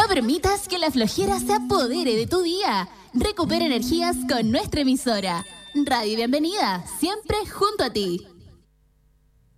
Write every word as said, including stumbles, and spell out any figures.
No permitas que la flojera se apodere de tu día. Recupera energías con nuestra emisora. Radio Bienvenida, siempre junto a ti.